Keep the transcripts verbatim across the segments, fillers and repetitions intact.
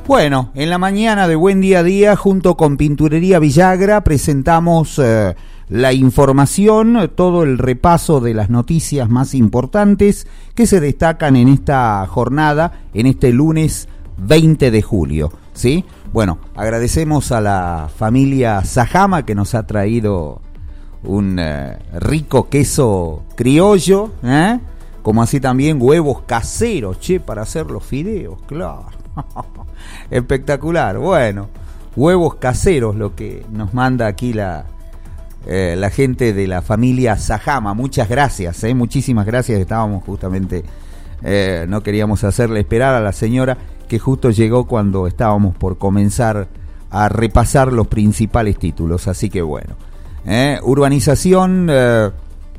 Bueno, en la mañana de Buen Día a Día, junto con Pinturería Villagra, presentamos eh, la información, todo el repaso de las noticias más importantes que se destacan en esta jornada, en este lunes veinte de julio, ¿sí? Bueno, agradecemos a la familia Sajama que nos ha traído un eh, rico queso criollo, ¿eh? Como así también huevos caseros, che, para hacer los fideos, claro. Espectacular. Bueno, huevos caseros, lo que nos manda aquí la eh, la gente de la familia Sajama. Muchas gracias, eh, muchísimas gracias. Estábamos justamente, eh, no queríamos hacerle esperar a la señora que justo llegó cuando estábamos por comenzar a repasar los principales títulos. Así que bueno, eh, urbanización, eh,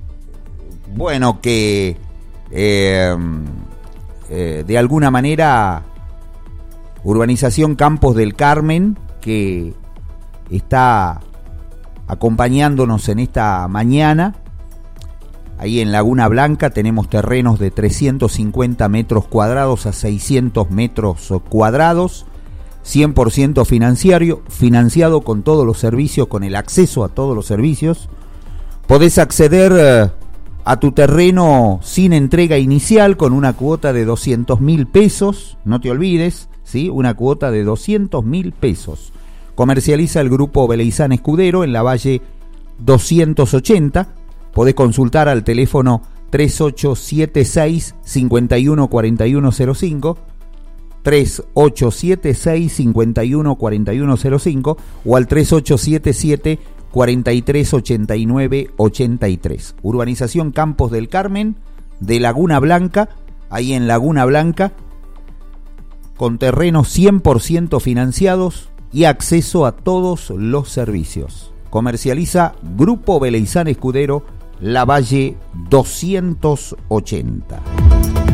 bueno, que eh, eh, de alguna manera... Urbanización Campos del Carmen, que está acompañándonos en esta mañana. Ahí en Laguna Blanca tenemos terrenos de trescientos cincuenta metros cuadrados a seiscientos metros cuadrados, cien por ciento financiario, financiado con todos los servicios, con el acceso a todos los servicios. Podés acceder eh, a tu terreno sin entrega inicial, con una cuota de doscientos mil pesos, no te olvides. ¿Sí? Una cuota de doscientos mil pesos. Comercializa el grupo Beleizán Escudero en la Valle doscientos ochenta. Podés consultar al teléfono tres ocho siete seis, cinco uno cuatro uno cero cinco, tres ocho siete seis, cinco uno cuatro uno cero cinco o al tres ocho siete siete, cuatro tres ocho nueve ocho tres. Urbanización Campos del Carmen de Laguna Blanca, ahí en Laguna Blanca, con terrenos cien por ciento financiados y acceso a todos los servicios. Comercializa Grupo Beleizán Escudero, La Valle doscientos ochenta.